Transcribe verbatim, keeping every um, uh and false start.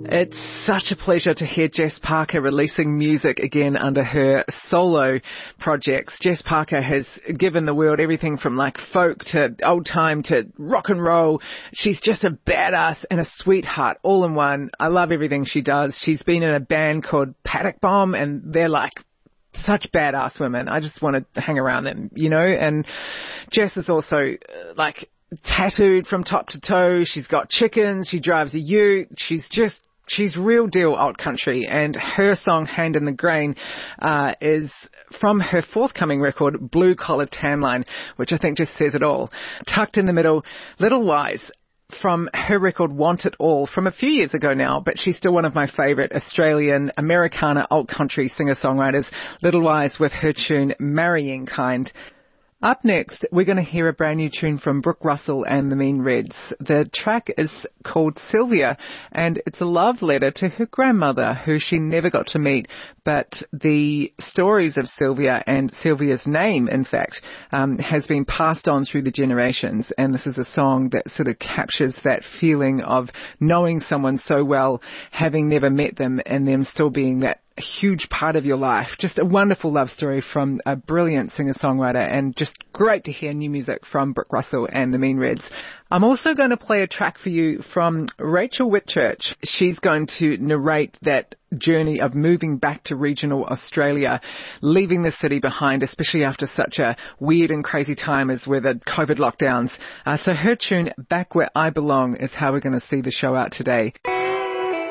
It's such a pleasure to hear Jess Parker releasing music again under her solo projects. Jess Parker has given the world everything from like folk to old time to rock and roll. She's just a badass and a sweetheart all in one. I love everything she does. She's been in a band called Paddock Bomb and they're like such badass women. I just want to hang around them, you know, and Jess is also uh, like tattooed from top to toe. She's got chickens. She drives a ute. She's just She's real deal alt country, and her song Hand in the Grain uh, is from her forthcoming record, Blue Collar Tan Line, which I think just says it all. Tucked in the middle, Little Wise from her record Want It All from a few years ago now, but she's still one of my favourite Australian Americana alt country singer-songwriters, Little Wise with her tune Marrying Kind. Up next, we're going to hear a brand new tune from Brooke Russell and the Mean Reds. The track is called Sylvia, and it's a love letter to her grandmother, who she never got to meet. But the stories of Sylvia, and Sylvia's name, in fact, um, has been passed on through the generations. And this is a song that sort of captures that feeling of knowing someone so well, having never met them, and them still being that a huge part of your life. Just a wonderful love story from a brilliant singer-songwriter, and just great to hear new music from Brooke Russell and the Mean Reds. I'm also going to play a track for you from Rachel Whitchurch. She's going to narrate that journey of moving back to regional Australia, leaving the city behind, especially after such a weird and crazy time as with the COVID lockdowns. Uh, so her tune, Back Where I Belong, is how we're going to see the show out today.